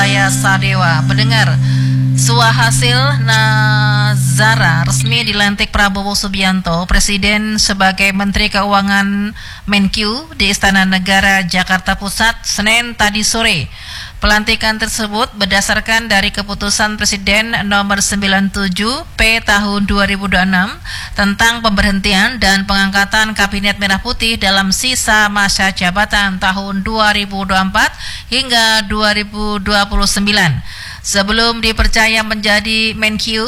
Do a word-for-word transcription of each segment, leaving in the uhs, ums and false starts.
Surabaya Sadewa. Pendengar, Suhasil Nazara resmi dilantik Prabowo Subianto, Presiden sebagai Menteri Keuangan Menkyu di Istana Negara Jakarta Pusat, Senin tadi sore. Pelantikan tersebut berdasarkan dari keputusan Presiden nomor sembilan puluh tujuh P tahun dua ribu dua puluh enam tentang pemberhentian dan pengangkatan Kabinet Merah Putih dalam sisa masa jabatan tahun dua ribu dua puluh empat hingga dua ribu dua puluh sembilan. Sebelum dipercaya menjadi Menkyu,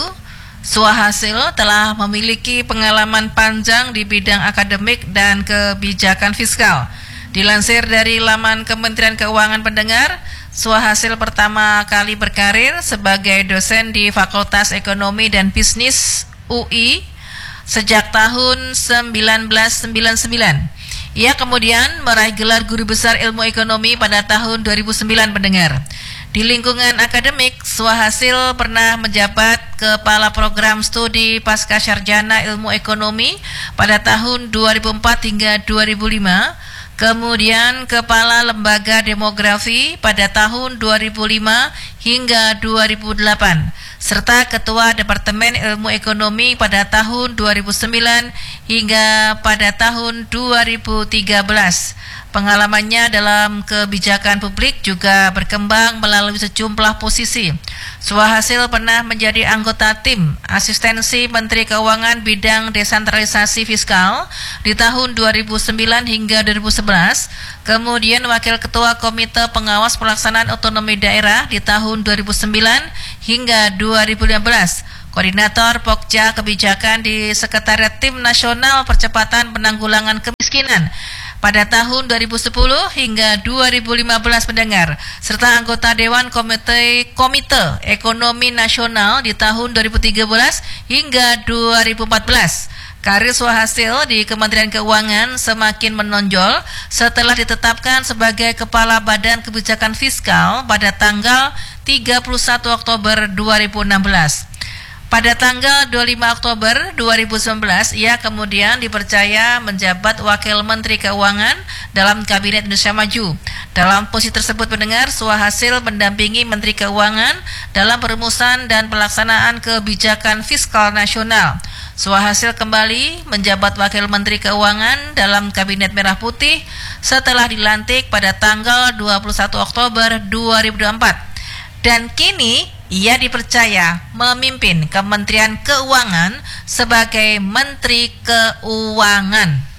Suhasil telah memiliki pengalaman panjang di bidang akademik dan kebijakan fiskal. Dilansir dari laman Kementerian Keuangan, pendengar, Suhasil pertama kali berkarir sebagai dosen di Fakultas Ekonomi dan Bisnis U I sejak tahun seribu sembilan ratus sembilan puluh sembilan. Ia kemudian meraih gelar Guru Besar Ilmu Ekonomi pada tahun dua ribu sembilan, pendengar. Di lingkungan akademik, Suhasil pernah menjabat Kepala Program Studi Pascasarjana Ilmu Ekonomi pada tahun dua ribu empat hingga dua ribu lima, kemudian Kepala Lembaga Demografi pada tahun dua ribu lima hingga dua ribu delapan, serta Ketua Departemen Ilmu Ekonomi pada tahun dua ribu sembilan hingga pada tahun dua ribu tiga belas. Pengalamannya dalam kebijakan publik juga berkembang melalui sejumlah posisi. Suhasil pernah menjadi anggota tim asistensi Menteri Keuangan bidang desentralisasi fiskal di tahun dua ribu sembilan hingga dua ribu sebelas, kemudian Wakil Ketua Komite Pengawas Pelaksanaan Otonomi Daerah di tahun dua ribu sembilan hingga dua ribu lima belas, Koordinator Pokja Kebijakan di Sekretariat Tim Nasional Percepatan Penanggulangan Kemiskinan pada tahun dua ribu sepuluh hingga dua ribu lima belas, pendengar, serta anggota Dewan Komite Komite Ekonomi Nasional di tahun dua ribu tiga belas hingga dua ribu empat belas. Karir Suhasil di Kementerian Keuangan semakin menonjol setelah ditetapkan sebagai Kepala Badan Kebijakan Fiskal pada tanggal tiga puluh satu Oktober dua ribu enam belas. Pada tanggal dua puluh lima Oktober dua ribu sembilan belas, ia kemudian dipercaya menjabat Wakil Menteri Keuangan dalam Kabinet Indonesia Maju. Dalam posisi tersebut, pendengar, Suhasil mendampingi Menteri Keuangan dalam perumusan dan pelaksanaan kebijakan fiskal nasional. Suhasil kembali menjabat Wakil Menteri Keuangan dalam Kabinet Merah Putih setelah dilantik pada tanggal dua puluh satu Oktober dua ribu dua puluh empat. Dan kini ia dipercaya memimpin Kementerian Keuangan sebagai Menteri Keuangan.